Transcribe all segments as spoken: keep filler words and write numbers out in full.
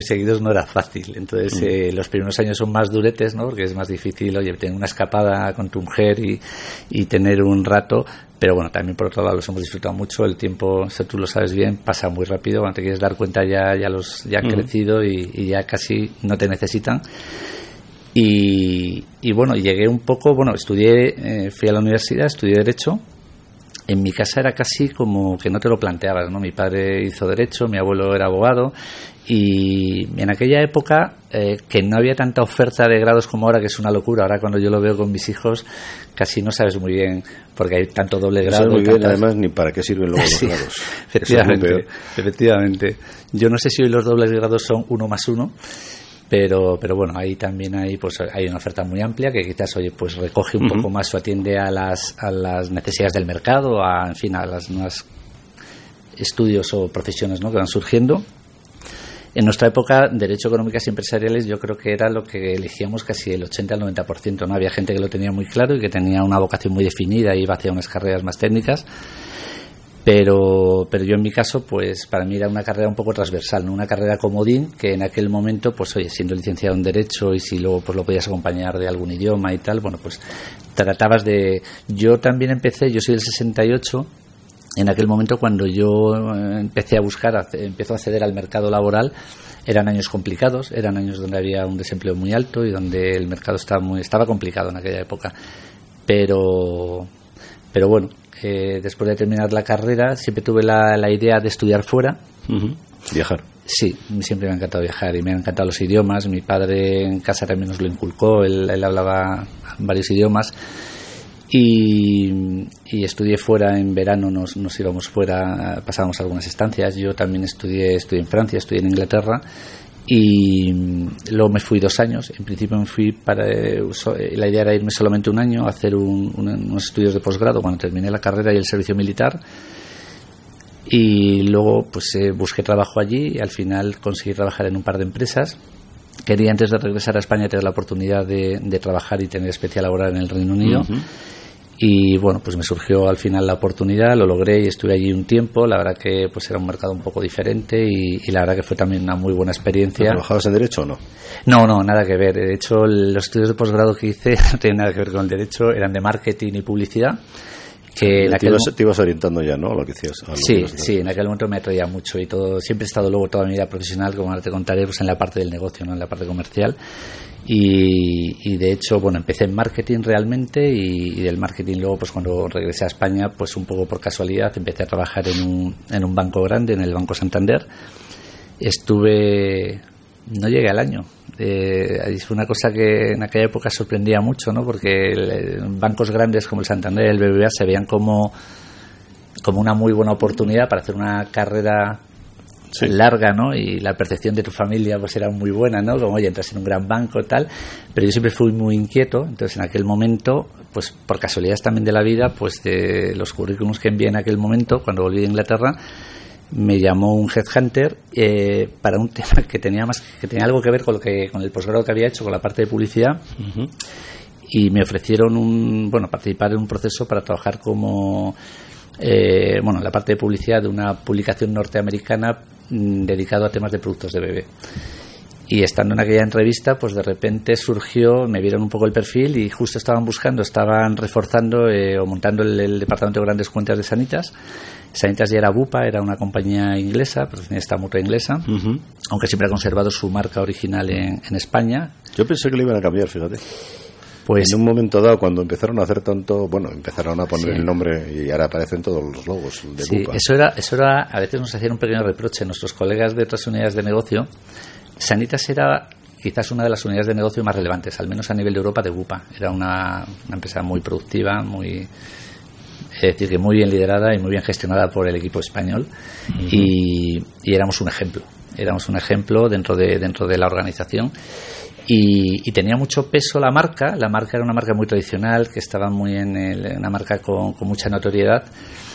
seguidos no era fácil. Entonces, mm. eh, los primeros años son más duretes, ¿no? Porque es más difícil, oye, tener una escapada con tu mujer y, y tener un rato. Pero bueno, también por otro lado los hemos disfrutado mucho. El tiempo, si tú lo sabes bien, pasa muy rápido. Cuando te quieres dar cuenta ya, ya los ya han mm. crecido y, y ya casi no te necesitan. Y, y bueno, llegué un poco, bueno, estudié, eh, fui a la universidad, estudié Derecho. En mi casa era casi como que no te lo planteabas, ¿no? Mi padre hizo Derecho, mi abuelo era abogado y en aquella época eh, que no había tanta oferta de grados como ahora, que es una locura. Ahora cuando yo lo veo con mis hijos casi no sabes muy bien porque hay tanto doble grado. No sabes muy tantas... bien además ni para qué sirven luego los sí, grados. Efectivamente, efectivamente. Yo no sé si hoy los dobles grados son uno más uno. Pero, pero bueno, ahí también hay, pues, hay una oferta muy amplia que quizás, oye, pues recoge un uh-huh. poco más o atiende a las, a las necesidades del mercado, a, en fin, a las nuevas estudios o profesiones, ¿no?, que van surgiendo. En nuestra época, Derecho, Económicas y Empresariales, yo creo que era lo que elegíamos casi el ochenta al noventa por ciento, ¿no? Había gente que lo tenía muy claro y que tenía una vocación muy definida y iba hacia unas carreras más técnicas. Pero, pero yo en mi caso, pues para mí era una carrera un poco transversal, ¿no? Una carrera comodín que en aquel momento, pues oye, siendo licenciado en Derecho y si luego pues lo podías acompañar de algún idioma y tal, bueno, pues tratabas de... Yo también empecé, yo soy del sesenta y ocho, en aquel momento cuando yo empecé a buscar, empezó a acceder al mercado laboral, eran años complicados, eran años donde había un desempleo muy alto y donde el mercado estaba muy estaba complicado en aquella época. Pero, pero bueno... Eh, después de terminar la carrera siempre tuve la, la idea de estudiar fuera. Uh-huh. Viajar. Sí, siempre me ha encantado viajar y me han encantado los idiomas. Mi padre en casa también nos lo inculcó, él, él hablaba varios idiomas y, y estudié fuera. En verano nos, nos íbamos fuera, pasábamos algunas estancias. Yo también estudié, estudié en Francia, estudié en Inglaterra y luego me fui dos años. En principio me fui para la idea era irme solamente un año a hacer un, un, unos estudios de posgrado cuando terminé la carrera y el servicio militar, y luego pues eh, busqué trabajo allí y al final conseguí trabajar en un par de empresas. Quería antes de regresar a España tener la oportunidad de, de trabajar y tener experiencia laboral en el Reino Unido. Uh-huh. Y bueno, pues me surgió al final la oportunidad, lo logré y estuve allí un tiempo. La verdad que pues era un mercado un poco diferente y, y la verdad que fue también una muy buena experiencia. ¿Trabajabas en Derecho o no? No, no, nada que ver. De hecho, los estudios de posgrado que hice no tienen nada que ver con el Derecho, eran de marketing y publicidad. Que en te, aquel... ibas, te ibas orientando ya, ¿no? A lo que hacías. A lo sí, que sí, en aquel momento me atraía mucho y todo. Siempre he estado luego toda mi vida profesional, como ahora te contaré, pues en la parte del negocio, no en la parte comercial. Y, y de hecho, bueno, empecé en marketing realmente y, y del marketing luego, pues cuando regresé a España, pues un poco por casualidad empecé a trabajar en un, en un banco grande, en el Banco Santander. Estuve, no llegué al año. Eh, fue una cosa que en aquella época sorprendía mucho, ¿no? Porque el, bancos grandes como el Santander, el B B V A se veían como, como una muy buena oportunidad para hacer una carrera sí. larga, ¿no? Y la percepción de tu familia pues era muy buena, ¿no? Como, oye, entras en un gran banco y tal. Pero yo siempre fui muy inquieto, entonces en aquel momento, pues por casualidades también de la vida, pues de los currículums que envié en aquel momento, cuando volví de Inglaterra, me llamó un headhunter eh, para un tema que tenía más que tenía algo que ver con lo que con el posgrado que había hecho, con la parte de publicidad. Uh-huh. Y me ofrecieron un bueno participar en un proceso para trabajar como eh, bueno la parte de publicidad de una publicación norteamericana mmm, dedicado a temas de productos de bebé. Y estando en aquella entrevista, pues de repente surgió, me vieron un poco el perfil y justo estaban buscando, estaban reforzando eh, o montando el, el departamento de grandes cuentas de Sanitas. Sanitas ya era Bupa, era una compañía inglesa, pertenecía a esta mutua inglesa, uh-huh. aunque siempre ha conservado su marca original en, en España. Yo pensé que le iban a cambiar, fíjate. Pues, en un momento dado, cuando empezaron a hacer tanto, bueno, empezaron a poner sí. el nombre y ahora aparecen todos los logos de sí, Bupa. Eso era, eso era, a veces nos hacían un pequeño reproche nuestros colegas de otras unidades de negocio. Sanitas era quizás una de las unidades de negocio más relevantes, al menos a nivel de Europa, de Bupa. Era una, una empresa muy productiva, muy... es decir, que muy bien liderada y muy bien gestionada por el equipo español. Uh-huh. y, y éramos un ejemplo éramos un ejemplo dentro de dentro de la organización y, y tenía mucho peso la marca la marca era una marca muy tradicional que estaba muy en el, una marca con, con mucha notoriedad,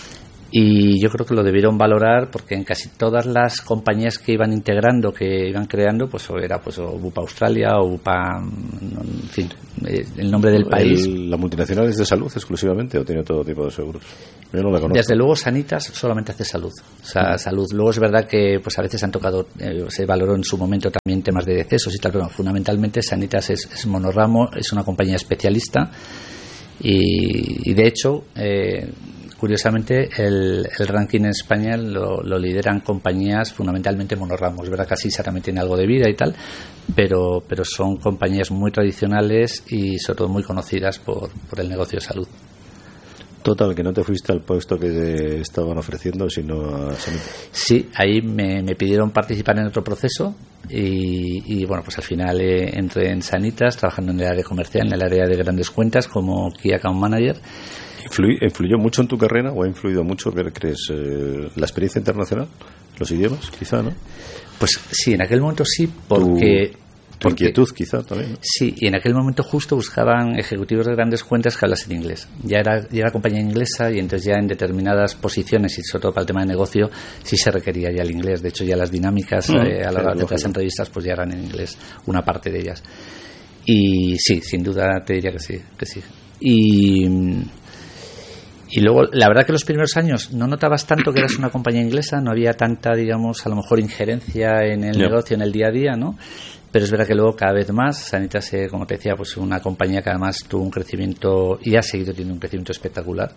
Y yo creo que lo debieron valorar porque en casi todas las compañías que iban integrando, que iban creando, pues o era pues o Bupa Australia o Bupa, en fin, el nombre del país. El, ¿La multinacional es de salud exclusivamente o tiene todo tipo de seguros? Yo no la conozco. Desde luego Sanitas solamente hace salud, o sea, salud. Luego es verdad que pues a veces han tocado, eh, se valoró en su momento también temas de decesos y tal, pero no, fundamentalmente Sanitas es, es monorramo, es una compañía especialista y, y de hecho... Eh, Curiosamente, el, el ranking en España lo, lo lideran compañías fundamentalmente monorramos. Es verdad que Asisa también tiene algo de vida y tal, pero, pero son compañías muy tradicionales y sobre todo muy conocidas por, por el negocio de salud. Total, que no te fuiste al puesto que te estaban ofreciendo, sino a Sanitas. Sí, ahí me, me pidieron participar en otro proceso y, y bueno, pues al final eh, entré en Sanitas, trabajando en el área comercial, en el área de grandes cuentas como Key Account Manager. ¿Influyó, ¿Influyó mucho en tu carrera o ha influido mucho, qué crees, eh, la experiencia internacional? ¿Los idiomas, quizá, no? Pues sí, en aquel momento sí, porque... Tu, tu inquietud, quizá, también, ¿no? Sí, y en aquel momento justo buscaban ejecutivos de grandes cuentas que hablasen inglés. Ya era, ya era compañía inglesa y entonces ya en determinadas posiciones, y sobre todo para el tema de negocio, sí se requería ya el inglés. De hecho, ya las dinámicas mm, eh, a la hora de las entrevistas pues ya eran en inglés, una parte de ellas. Y sí, sin duda te diría que sí, que sí. Y... Y luego, la verdad que los primeros años no notabas tanto que eras una compañía inglesa, no había tanta, digamos, a lo mejor injerencia en el yeah. negocio, en el día a día, ¿no? Pero es verdad que luego cada vez más, Sanitas, eh, como te decía, pues una compañía que además tuvo un crecimiento y ha seguido teniendo un crecimiento espectacular.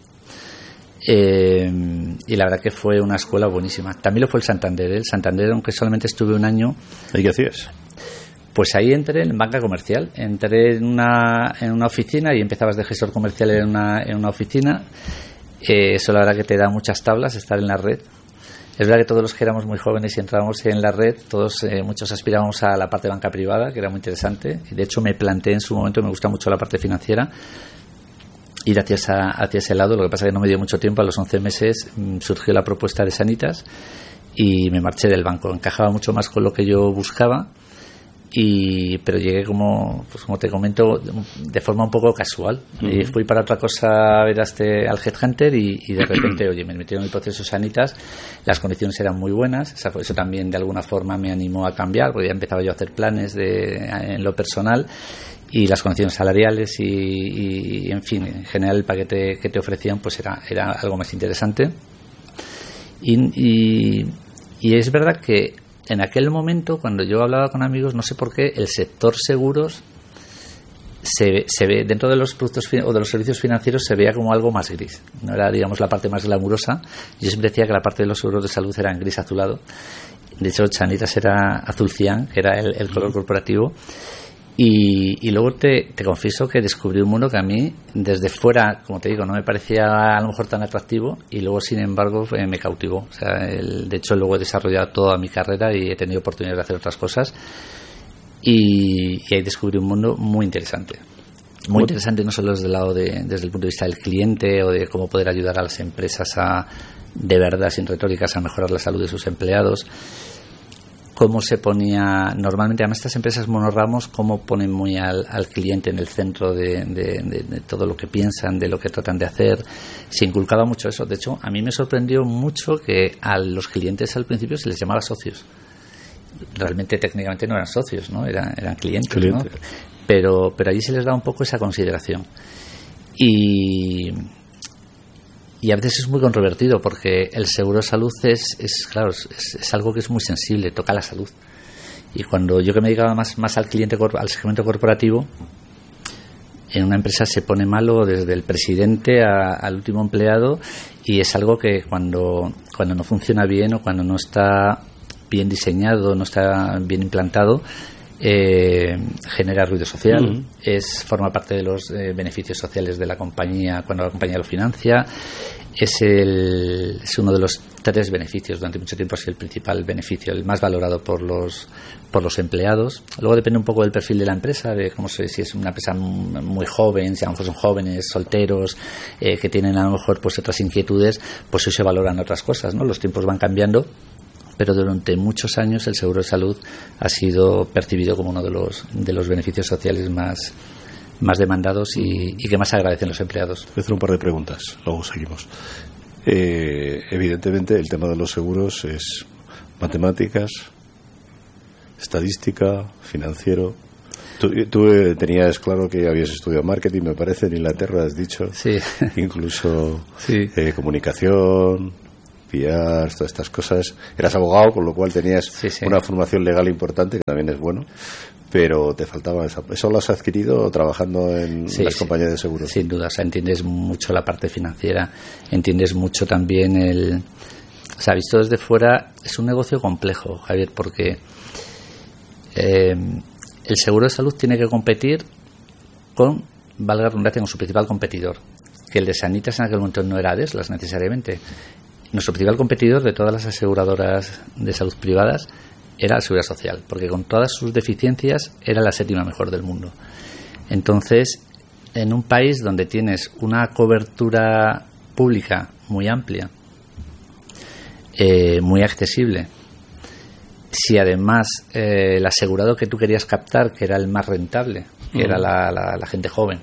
Eh, y la verdad que fue una escuela buenísima. También lo fue el Santander, ¿eh? El Santander, aunque solamente estuve un año. ¿Y qué hacías? Pues ahí entré en banca comercial, entré en una, en una oficina y empezabas de gestor comercial en una, en una oficina. Eh, eso la verdad que te da muchas tablas, estar en la red. Es verdad que todos los que éramos muy jóvenes y entrábamos en la red, todos eh, muchos aspirábamos a la parte de banca privada, que era muy interesante. Y de hecho me planteé en su momento, me gusta mucho la parte financiera, ir hacia, esa, hacia ese lado. Lo que pasa es que no me dio mucho tiempo, a los once meses mmm, surgió la propuesta de Sanitas y me marché del banco. Encajaba mucho más con lo que yo buscaba. Y, pero llegué como pues como te comento de forma un poco casual. Uh-huh. Y fui para otra cosa a ver a este, al Headhunter y, y de repente oye me metieron en el proceso Sanitas, las condiciones eran muy buenas, eso, eso también de alguna forma me animó a cambiar porque ya empezaba yo a hacer planes de, en lo personal y las condiciones salariales y, y, y en fin en general el paquete que te ofrecían pues era, era algo más interesante y, y, y es verdad que en aquel momento, cuando yo hablaba con amigos, no sé por qué, el sector seguros se, se ve, dentro de los productos o de los servicios financieros, se veía como algo más gris. No era, digamos, la parte más glamurosa. Yo siempre decía que la parte de los seguros de salud era en gris azulado. De hecho, Sanitas era azul cian, que era el, el color corporativo. Y, y luego te, te confieso que descubrí un mundo que a mí, desde fuera, como te digo, no me parecía a lo mejor tan atractivo y luego, sin embargo, eh, me cautivó. O sea, el, de hecho, luego he desarrollado toda mi carrera y he tenido oportunidad de hacer otras cosas y, y ahí descubrí un mundo muy interesante. Muy interesante no solo desde el lado de, desde el punto de vista del cliente o de cómo poder ayudar a las empresas a, de verdad, sin retóricas, a mejorar la salud de sus empleados. Cómo se ponía normalmente, además estas empresas monorramos, cómo ponen muy al, al cliente en el centro de, de, de, de todo lo que piensan, de lo que tratan de hacer. Se inculcaba mucho eso. De hecho, a mí me sorprendió mucho que a los clientes al principio se les llamaba socios. Realmente, técnicamente no eran socios, ¿no? Eran, eran clientes, Cliente. ¿no? Pero, pero allí se les da un poco esa consideración. Y... Y a veces es muy controvertido porque el seguro de salud es, es claro, es, es algo que es muy sensible, toca la salud. Y cuando yo que me dedicaba más, más al cliente, al segmento corporativo, en una empresa se pone malo desde el presidente a, al último empleado y es algo que cuando, cuando no funciona bien o cuando no está bien diseñado, no está bien implantado, Eh, genera ruido social, uh-huh. es forma parte de los eh, beneficios sociales de la compañía cuando la compañía lo financia, es, el, es uno de los tres beneficios, durante mucho tiempo ha sido el principal beneficio, el más valorado por los por los empleados. Luego depende un poco del perfil de la empresa, de cómo se, si es una empresa muy joven, si a lo mejor son jóvenes, solteros, eh, que tienen a lo mejor pues otras inquietudes, pues hoy se valoran otras cosas, ¿no? Los tiempos van cambiando, pero durante muchos años el seguro de salud ha sido percibido como uno de los de los beneficios sociales más más demandados y, y que más agradecen los empleados. Voy a hacer un par de preguntas, luego seguimos. Eh, evidentemente el tema de los seguros es matemáticas, estadística, financiero. Tú, tú eh, tenías claro que habías estudiado marketing, me parece, en Inglaterra, has dicho. Sí. Incluso sí. Eh, comunicación, P R, todas estas cosas. Eras abogado, con lo cual tenías sí, sí. una formación legal importante, que también es bueno. Pero te faltaba esa. ¿Eso lo has adquirido trabajando en sí, las sí. compañías de seguros? Sin duda, o sea, entiendes mucho la parte financiera, entiendes mucho también el... O sea, visto desde fuera, es un negocio complejo, Javier, porque eh, el seguro de salud tiene que competir con, valga la redundancia, con su principal competidor, que el de Sanitas en aquel momento no era Adeslas necesariamente. Nuestro principal competidor de todas las aseguradoras de salud privadas era la Seguridad Social, porque con todas sus deficiencias era la séptima mejor del mundo. Entonces, en un país donde tienes una cobertura pública muy amplia, eh, muy accesible, si además eh, el asegurado que tú querías captar, que era el más rentable, que uh-huh. era la, la, la gente joven,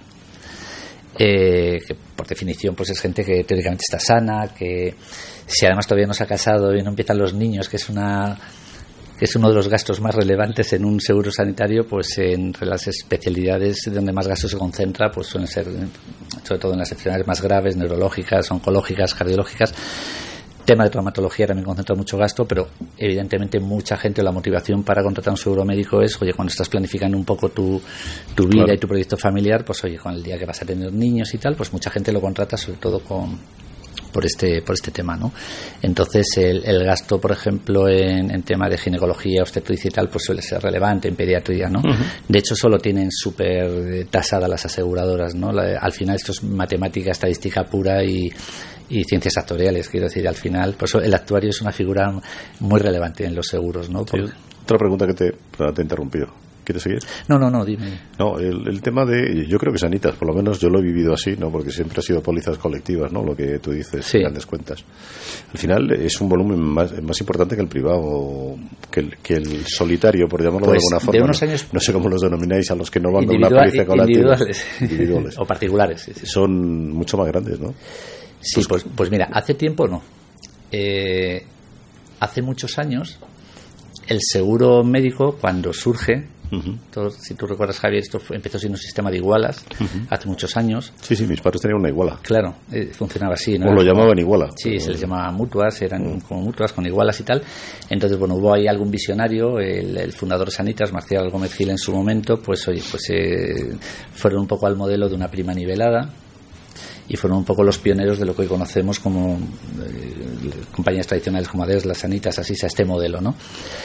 eh, que por definición pues es gente que teóricamente está sana, que si además todavía no se ha casado y no empiezan los niños, que es una que es uno de los gastos más relevantes en un seguro sanitario, pues en las especialidades donde más gasto se concentra, pues suelen ser sobre todo en las enfermedades más graves, neurológicas, oncológicas, cardiológicas. Tema de traumatología también concentra mucho gasto, pero evidentemente mucha gente, la motivación para contratar un seguro médico es, oye, cuando estás planificando un poco tu, tu vida claro. y tu proyecto familiar, pues oye, con el día que vas a tener niños y tal, pues mucha gente lo contrata sobre todo con por este por este tema, ¿no? Entonces el, el gasto, por ejemplo, en, en tema de ginecología, obstetricia y tal, pues suele ser relevante, en pediatría, ¿no? Uh-huh. De hecho, solo tienen súper tasadas las aseguradoras, ¿no? La, al final esto es matemática, estadística pura y y ciencias actuariales, quiero decir, al final, pues el actuario es una figura muy relevante en los seguros, ¿no? Porque... Sí, otra pregunta que te, te he interrumpido. ¿Quieres seguir? No, no, no, dime. No, el, el tema de, yo creo que Sanitas, por lo menos yo lo he vivido así, ¿no? Porque siempre ha sido pólizas colectivas, ¿no? Lo que tú dices, sí. grandes cuentas. Al final es un volumen más, más importante que el privado, que el, que el solitario, por llamarlo pues de alguna forma. De unos ¿no? años... no sé cómo los denomináis a los que no van con una póliza colectiva. Individuales. Individuales. O particulares. Sí, sí. Son mucho más grandes, ¿no? Sí, pues, pues mira, hace tiempo no. Eh, hace muchos años, el seguro médico, cuando surge, uh-huh. todo, si tú recuerdas, Javier, esto fue, empezó siendo un sistema de igualas, uh-huh. hace muchos años. Sí, sí, mis padres tenían una iguala. Claro, eh, funcionaba así, ¿no? O lo llamaban iguala. Sí, pero... se les llamaba mutuas, eran uh-huh. como mutuas con igualas y tal. Entonces, bueno, hubo ahí algún visionario, el, el fundador de Sanitas, Marcial Gómez Gil, en su momento, pues oye, pues eh, fueron un poco al modelo de una prima nivelada. Y fueron un poco los pioneros de lo que hoy conocemos como eh, compañías tradicionales como Adeslas, Sanitas, así a este modelo, ¿no?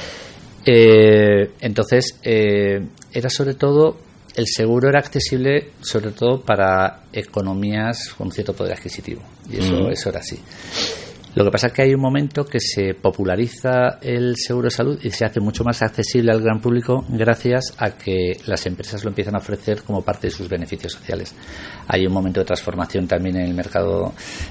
Eh, entonces, eh, era sobre todo, el seguro era accesible sobre todo para economías con cierto poder adquisitivo. Y eso, mm. eso era así. Lo que pasa es que hay un momento que se populariza el seguro de salud y se hace mucho más accesible al gran público gracias a que las empresas lo empiezan a ofrecer como parte de sus beneficios sociales. Hay un momento de transformación también en el mercado,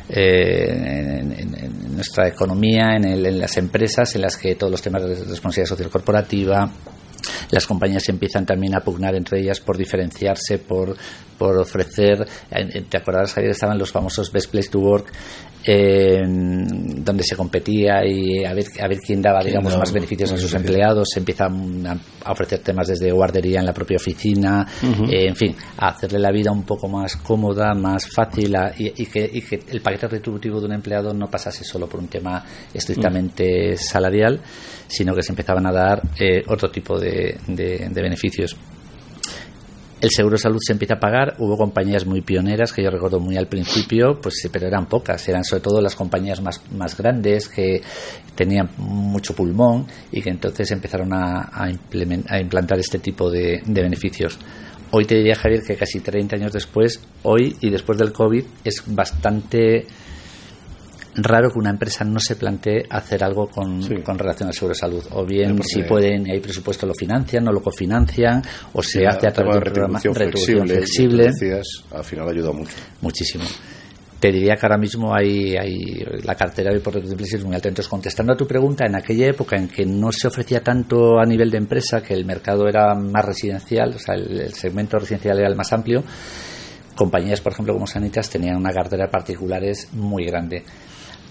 eh, en, en, en nuestra economía, en, el, en las empresas, en las que todos los temas de responsabilidad social corporativa, las compañías empiezan también a pugnar entre ellas por diferenciarse, por, por ofrecer. ¿Te acuerdas, Javier? Estaban los famosos Best Place to Work, eh, donde se competía y a ver, a ver quién daba, digamos, no, más beneficios no, a sus no, empleados. Se empiezan a ofrecer temas desde guardería en la propia oficina, uh-huh. eh, en fin, a hacerle la vida un poco más cómoda, más fácil, a, y, y, que, y que el paquete retributivo de un empleado no pasase solo por un tema estrictamente uh-huh. salarial, sino que se empezaban a dar eh, otro tipo de, de, de beneficios. El seguro de salud se empieza a pagar. Hubo compañías muy pioneras que yo recuerdo muy al principio, pues sí, pero eran pocas, eran sobre todo las compañías más, más grandes que tenían mucho pulmón y que entonces empezaron a, a, a implantar este tipo de, de beneficios. Hoy te diría, Javier, que casi treinta años después, hoy y después del COVID, es bastante raro que una empresa no se plantee hacer algo con, sí. con relación al seguro de salud. O bien, si pueden, hay presupuesto, lo financian, no lo cofinancian, o se sí, hace a través de un programa de retribución flexible. Decías, al final ayuda mucho. Muchísimo. Te diría que ahora mismo hay, hay la cartera de retribución flexible es muy alta. Entonces, contestando a tu pregunta, en aquella época en que no se ofrecía tanto a nivel de empresa, que el mercado era más residencial, o sea, el, el segmento residencial era el más amplio, compañías, por ejemplo, como Sanitas, tenían una cartera de particulares muy grande.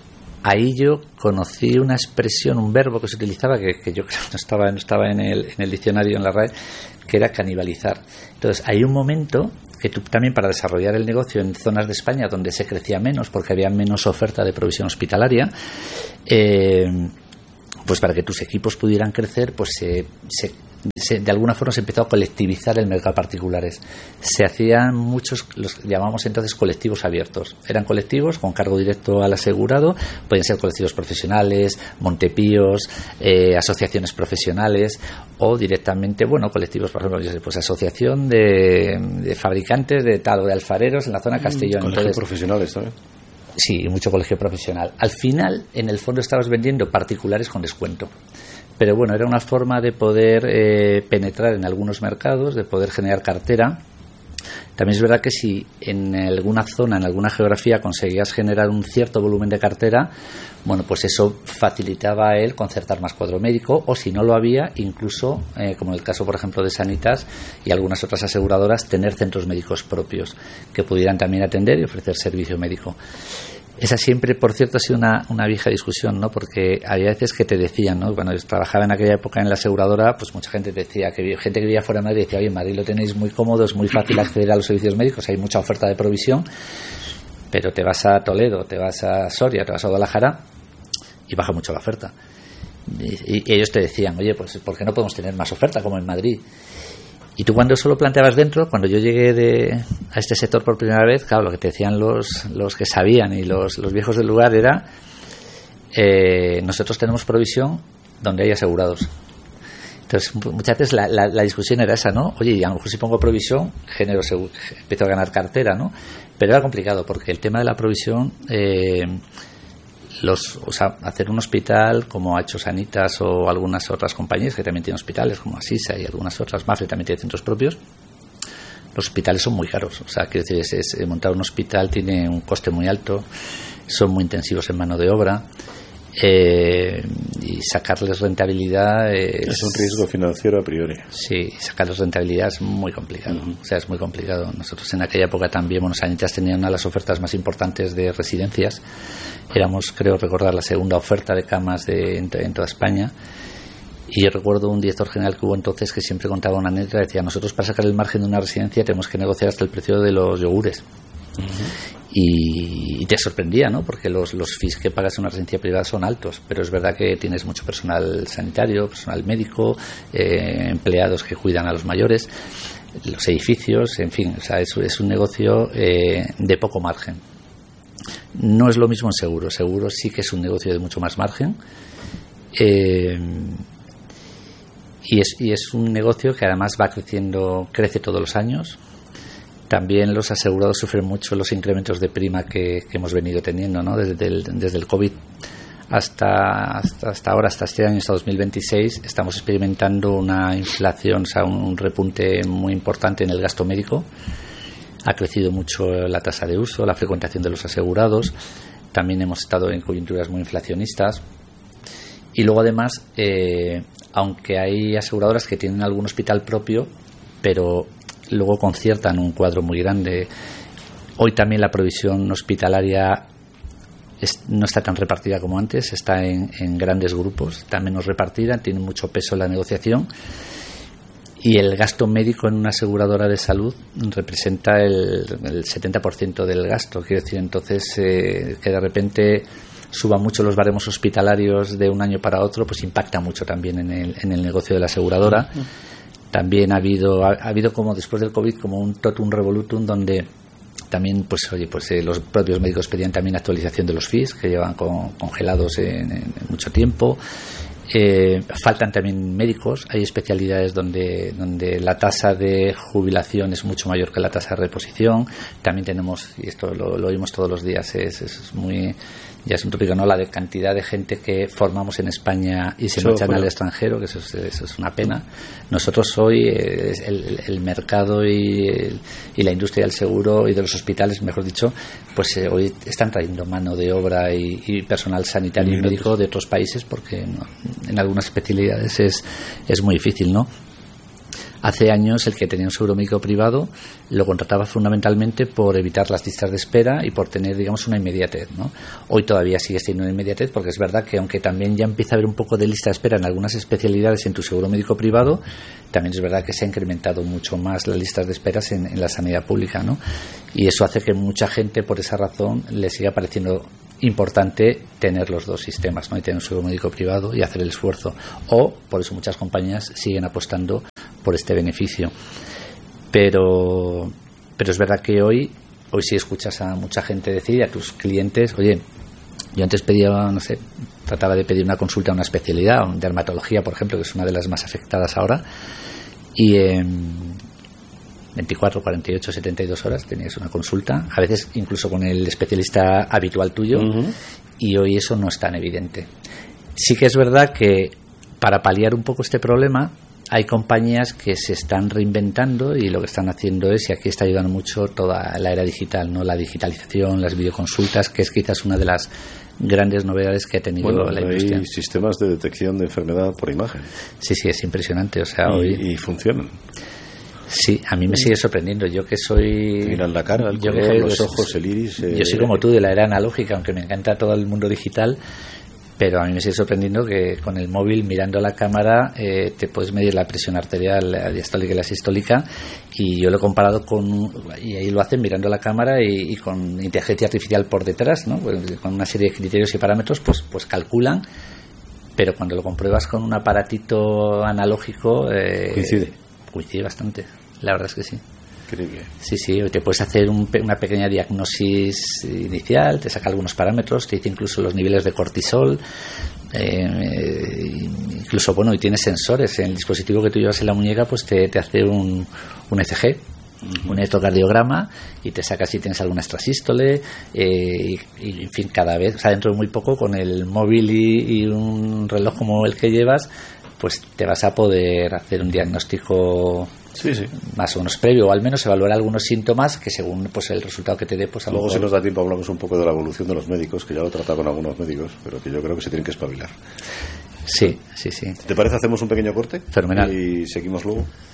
ahí yo conocí una expresión, un verbo que se utilizaba que, que yo creo que no estaba, no estaba en, el, en el diccionario, en la R A E, que era canibalizar. Entonces hay un momento que tú también, para desarrollar el negocio en zonas de España donde se crecía menos porque había menos oferta de provisión hospitalaria, eh, pues para que tus equipos pudieran crecer, pues se, se, se, de alguna forma se empezó a colectivizar el mercado de particulares. Se hacían muchos, los llamamos entonces colectivos abiertos. Eran colectivos con cargo directo al asegurado, podían ser colectivos profesionales, montepíos, eh, asociaciones profesionales o directamente, bueno, colectivos, por ejemplo, yo sé, pues asociación de, de fabricantes de tal o de alfareros en la zona de Castellón. Colegios entonces, profesionales también. Sí, mucho colegio profesional. Al final, en el fondo, estabas vendiendo particulares con descuento. Pero bueno, era una forma de poder eh, penetrar en algunos mercados, de poder generar cartera. También es verdad que si en alguna zona, en alguna geografía, conseguías generar un cierto volumen de cartera, bueno, pues eso facilitaba a él concertar más cuadro médico, o si no lo había, incluso, eh, como en el caso, por ejemplo, de Sanitas y algunas otras aseguradoras, tener centros médicos propios que pudieran también atender y ofrecer servicio médico. Esa siempre, por cierto, ha sido una, una vieja discusión, ¿no? Porque había veces que te decían, ¿no? Cuando yo trabajaba en aquella época en la aseguradora, pues mucha gente decía, que gente que vivía fuera de Madrid decía, oye, en Madrid lo tenéis muy cómodo, es muy fácil acceder a los servicios médicos, hay mucha oferta de provisión, pero te vas a Toledo, te vas a Soria, te vas a Guadalajara y baja mucho la oferta. Y, y ellos te decían, oye, pues ¿por qué no podemos tener más oferta como en Madrid? Y tú, cuando eso lo planteabas dentro, cuando yo llegué de, a este sector por primera vez, claro, lo que te decían los, los que sabían y los, los viejos del lugar era, eh, nosotros tenemos provisión donde hay asegurados. Entonces, muchas veces la, la, la discusión era esa, ¿no? Oye, y a lo mejor si pongo provisión, genero seguro, empiezo a ganar cartera, ¿no? Pero era complicado, porque el tema de la provisión... Eh, Los, o sea, hacer un hospital como ha hecho Sanitas o algunas otras compañías que también tienen hospitales como Asisa y algunas otras, Mafre también tiene centros propios. Los hospitales son muy caros, o sea, quiero decir, es, es, montar un hospital tiene un coste muy alto, son muy intensivos en mano de obra, eh, y sacarles rentabilidad es, es un riesgo financiero a priori. Sí, sacarles rentabilidad es muy complicado. Uh-huh. O sea, es muy complicado. Nosotros en aquella época también, bueno, Sanitas tenía una de las ofertas más importantes de residencias. Éramos, creo recordar, la segunda oferta de camas de, en, en toda España. Y yo recuerdo un director general que hubo entonces que siempre contaba una anécdota, decía, nosotros para sacar el margen de una residencia tenemos que negociar hasta el precio de los yogures. Uh-huh. Y, y te sorprendía, ¿no? Porque los, los fees que pagas en una residencia privada son altos, pero es verdad que tienes mucho personal sanitario, personal médico, eh, empleados que cuidan a los mayores, los edificios, en fin, o sea, es, es un negocio eh, de poco margen. No es lo mismo en seguro. Seguro sí que es un negocio de mucho más margen, eh, y, es, y es un negocio que además va creciendo, crece todos los años. También los asegurados sufren mucho los incrementos de prima que, que hemos venido teniendo, ¿no? Desde el, desde el COVID hasta, hasta, hasta ahora, hasta este año, hasta dos mil veintiséis, estamos experimentando una inflación, o sea, un repunte muy importante en el gasto médico. Ha crecido mucho la tasa de uso, la frecuentación de los asegurados. También hemos estado en coyunturas muy inflacionistas. Y luego, además, eh, aunque hay aseguradoras que tienen algún hospital propio, pero luego conciertan un cuadro muy grande. Hoy también la provisión hospitalaria es, no está tan repartida como antes, está en, en grandes grupos, está menos repartida, tiene mucho peso en la negociación, y el gasto médico en una aseguradora de salud representa el, el setenta por ciento del gasto. Quiero decir, entonces eh, que de repente suban mucho los baremos hospitalarios de un año para otro, pues impacta mucho también en el, en el negocio de la aseguradora. Uh-huh. También ha habido ha, ha habido como después del COVID como un totum revolutum, donde también pues oye pues eh, los propios médicos pedían también actualización de los fees que llevan con, congelados en, en mucho tiempo. Eh, faltan también médicos, hay especialidades donde donde la tasa de jubilación es mucho mayor que la tasa de reposición. También tenemos, y esto lo, lo oímos todos los días, es, es muy ya es un tópico, ¿no? La de cantidad de gente que formamos en España y se marchan al extranjero, que eso es, eso es una pena. Nosotros hoy eh, el, el mercado y, el, y la industria del seguro y de los hospitales, mejor dicho, pues eh, hoy están trayendo mano de obra y, y personal sanitario y médico de otros países, porque no, en algunas especialidades es, es muy difícil, ¿no? Hace años el que tenía un seguro médico privado lo contrataba fundamentalmente por evitar las listas de espera y por tener, digamos, una inmediatez, ¿no? Hoy todavía sigue siendo una inmediatez, porque es verdad que aunque también ya empieza a haber un poco de lista de espera en algunas especialidades en tu seguro médico privado, también es verdad que se ha incrementado mucho más las listas de esperas en, en la sanidad pública, ¿no? Y eso hace que mucha gente, por esa razón, le siga pareciendo importante tener los dos sistemas, ¿no? Y tener un seguro médico privado y hacer el esfuerzo. O, por eso muchas compañías siguen apostando por este beneficio. Pero, pero es verdad que hoy, hoy sí escuchas a mucha gente decir, a tus clientes, oye, yo antes pedía, no sé, trataba de pedir una consulta a una especialidad, de dermatología, por ejemplo, que es una de las más afectadas ahora, y en veinticuatro, cuarenta y ocho, setenta y dos horas tenías una consulta, a veces incluso con el especialista habitual tuyo, uh-huh. Y hoy eso no es tan evidente. Sí que es verdad que para paliar un poco este problema hay compañías que se están reinventando y lo que están haciendo es, y aquí está ayudando mucho toda la era digital, ¿no? La digitalización, las videoconsultas, que es quizás una de las grandes novedades que ha tenido bueno, la industria. Hay sistemas de detección de enfermedad por imagen. Sí, sí, es impresionante. O sea, y, hoy... y funcionan. Sí, a mí me sigue sorprendiendo. Yo que soy... Te miran la cara, el yo color, que, los pues, ojos, el iris... Eh... Yo soy como tú, de la era analógica, aunque me encanta todo el mundo digital, pero a mí me sigue sorprendiendo que con el móvil, mirando la cámara, eh, te puedes medir la presión arterial, la diastólica y la sistólica, y yo lo he comparado con... Y ahí lo hacen mirando la cámara y, y con inteligencia artificial por detrás, ¿no? Con una serie de criterios y parámetros, pues, pues calculan, pero cuando lo compruebas con un aparatito analógico... Eh, coincide. Coincide bastante. La verdad es que sí. Increíble. Sí, sí, te puedes hacer un, una pequeña diagnosis inicial, te saca algunos parámetros, te dice incluso los niveles de cortisol, eh, incluso, bueno, y tienes sensores en el dispositivo que tú llevas en la muñeca, pues te, te hace un, un E C G, uh-huh. Un electrocardiograma, y te saca si tienes alguna extrasístole, eh, y, y en fin, cada vez, o sea, dentro de muy poco, con el móvil y, y un reloj como el que llevas, pues te vas a poder hacer un diagnóstico sí, sí. más o menos previo, o al menos evaluar algunos síntomas que según pues el resultado que te dé, pues a luego lo mejor... si nos da tiempo hablamos un poco de la evolución de los médicos, que ya lo he tratado con algunos médicos, pero que yo creo que se tienen que espabilar. Sí, sí, sí. ¿Te parece hacemos un pequeño corte? Fenomenal. Y seguimos luego.